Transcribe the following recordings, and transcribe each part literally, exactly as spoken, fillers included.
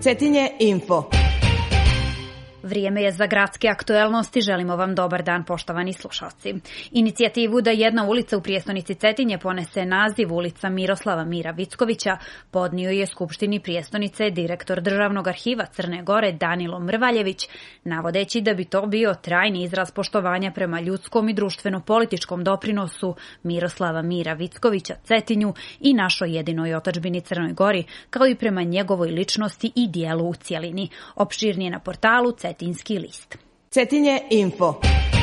Cetinje Info. Vrijeme je za gradske aktuelnosti. Želimo vam dobar dan, poštovani slušalci. Inicijativu da jedna ulica u prijestonici Cetinje ponese naziv ulica Miroslava Mira Vickovića podnio je Skupštini prijestonice direktor Državnog arhiva Crne Gore Danilo Mrvaljević, navodeći da bi to bio trajni izraz poštovanja prema ljudskom i društveno-političkom doprinosu Miroslava Mira Vickovića Cetinju i našoj jedinoj otadžbini Crnoj Gori, kao i prema njegovoj ličnosti i dijelu u cjelini. Opširnije na portalu Cetinski list. Cetinje Info.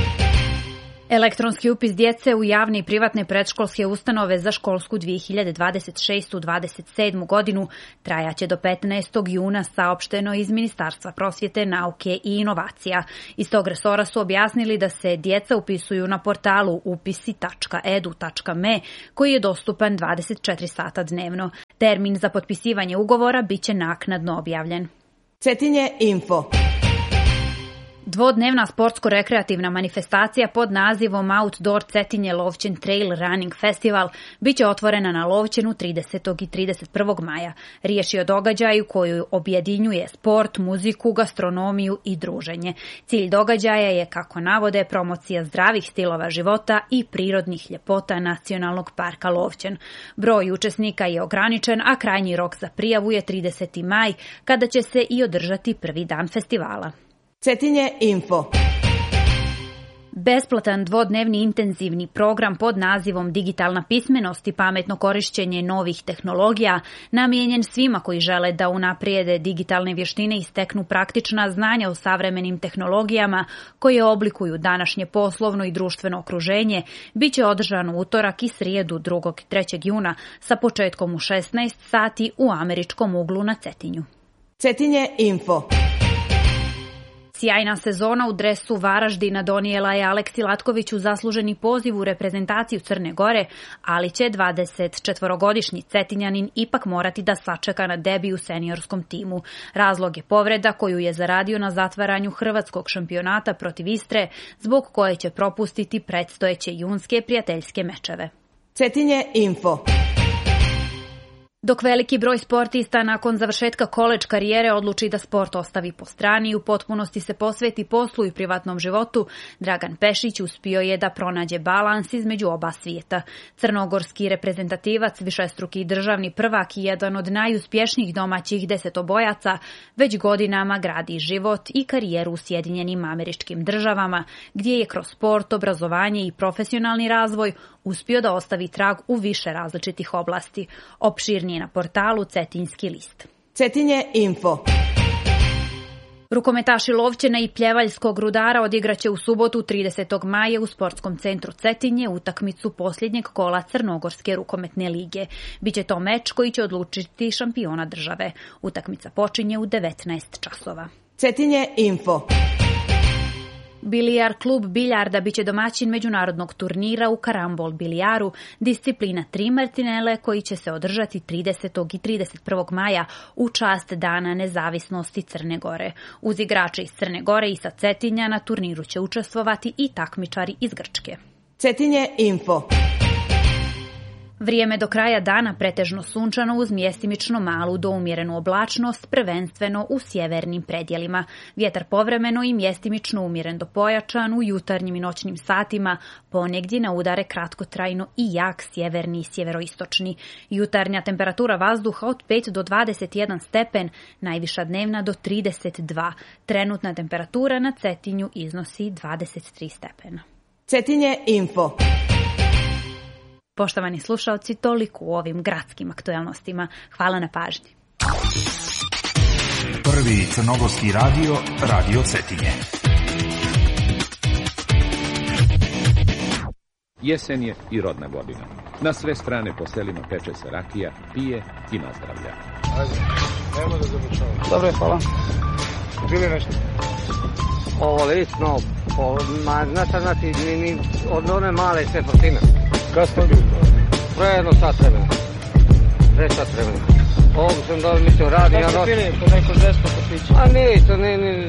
Elektronski upis djece u javne i privatne predškolske ustanove za školsku dvije hiljade dvadeset šeste dvadeset sedme. godinu trajaće do petnaestog juna, saopšteno iz Ministarstva prosvjete, nauke i inovacija. Iz tog resora su objasnili da se djeca upisuju na portalu upisi tačka edu tačka me koji je dostupan dvadeset četiri sata dnevno. Termin za potpisivanje ugovora biće naknadno objavljen. Cetinje Info. Dvodnevna sportsko-rekreativna manifestacija pod nazivom Outdoor Cetinje Lovćen Trail Running Festival biće otvorena na Lovćenu tridesetog i trideset prvog maja. Riječ je o događaju koju objedinjuje sport, muziku, gastronomiju i druženje. Cilj događaja je, kako navode, promocija zdravih stilova života i prirodnih ljepota Nacionalnog parka Lovćen. Broj učesnika je ograničen, a krajnji rok za prijavu je trideseti maj, kada će se i održati prvi dan festivala. Cetinje Info. Besplatan dvodnevni intenzivni program pod nazivom Digitalna pismenost i pametno korišćenje novih tehnologija namijenjen svima koji žele da unaprijede digitalne vještine i steknu praktična znanja o savremenim tehnologijama koje oblikuju današnje poslovno i društveno okruženje, bit će održan u utorak i srijedu drugog i trećeg juna sa početkom u šesnaest sati u američkom uglu na Cetinju. Cetinje Info. Sjajna sezona u dresu Varaždina donijela je Aleksi Latkoviću zasluženi poziv u reprezentaciju Crne Gore, ali će dvadesetčetvorogodišnji Cetinjanin ipak morati da sačeka na debi u seniorskom timu. Razlog je povreda koju je zaradio na zatvaranju hrvatskog šampionata protiv Istre, zbog koje će propustiti predstojeće junske prijateljske mečeve. Cetinje Info. Dok veliki broj sportista nakon završetka koledž karijere odluči da sport ostavi po strani i u potpunosti se posveti poslu i privatnom životu, Dragan Pešić uspio je da pronađe balans između oba svijeta. Crnogorski reprezentativac, višestruki državni prvak i jedan od najuspješnijih domaćih desetobojaca već godinama gradi život i karijeru u Sjedinjenim Američkim Državama, gdje je kroz sport, obrazovanje i profesionalni razvoj uspio da ostavi trag u više različitih oblasti. Opširnije na portalu Cetinski list. Cetinje Info. Rukometaši Lovćena i Pljevaljskog Rudara odigraće u subotu tridesetog maja u sportskom centru Cetinje utakmicu posljednjeg kola Crnogorske rukometne lige. Biće to meč koji će odlučiti šampiona države. Utakmica počinje u devetnaest časova. Cetinje Info. Bilijar klub biljarda biće domaćin međunarodnog turnira u karambol bilijaru, disciplina tri martinele, koji će se održati tridesetog i trideset prvog maja u čast Dana nezavisnosti Crne Gore. Uz igrače iz Crne Gore i sa Cetinja na turniru će učestvovati i takmičari iz Grčke. Cetinje Info. Vrijeme do kraja dana pretežno sunčano uz mjestimično malu do umjerenu oblačnost, prvenstveno u sjevernim predjelima. Vjetar povremeno i mjestimično umjeren do pojačan u jutarnjim i noćnim satima, ponegdje na udare kratkotrajno i jak sjeverni i sjeveroistočni. Jutarnja temperatura vazduha od pet do dvadeset jedan stepen, najviša dnevna do trideset dva. Trenutna temperatura na Cetinju iznosi dvadeset tri stepena. Cetinje Info. Poštovani slušalci, toliko u ovim gradskim aktuelnostima. Hvala na pažnji. Prvi crnogorski radio, Radio Cetinje. Jesen je i rodna godina. Na sve strane po selima peče se rakija, pije i nazdravlja. Ajde, nema da završavamo. Dobro, hvala. Bili nešto? Ovo lično, po, ma, znači, znači, ni, ni, od one male sve prostine. Kad ste bili? Pre jedno sat vremena. Pre sat vremena. Ovdje sam dobro mislio radi. Kad ste bili po neko žesto popiće? A ništa, ni, ni,